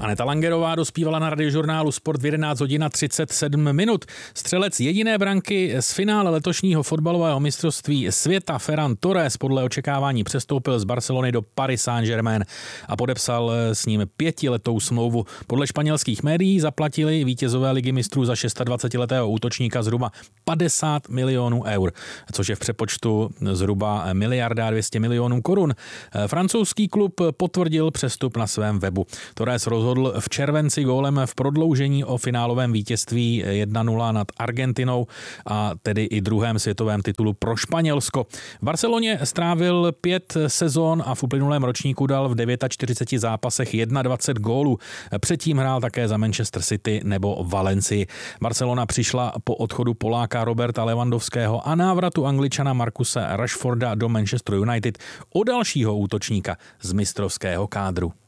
Aneta Langerová dospívala na Radiožurnálu Sport v 11 hodin 37 minut. Střelec jediné branky z finále letošního fotbalového mistrovství světa Ferran Torres podle očekávání přestoupil z Barcelony do Paris Saint-Germain a podepsal s ním 5letou smlouvu. Podle španělských médií zaplatili vítězové ligy mistrů za 26letého útočníka zhruba 50 milionů eur, což je v přepočtu zhruba 1,2 miliardy korun. Francouzský klub potvrdil přestup na svém webu. Torres rozhodl v červenci gólem v prodloužení o finálovém vítězství 1-0 nad Argentinou a tedy i druhém světovém titulu pro Španělsko. V Barceloně strávil 5 sezon a v uplynulém ročníku dal v 49 zápasech 21 gólů. Předtím hrál také za Manchester City nebo Valencii. Barcelona přišla po odchodu Poláka Roberta Lewandowského a návratu Angličana Marcuse Rashforda do Manchester United o dalšího útočníka z mistrovského kádru.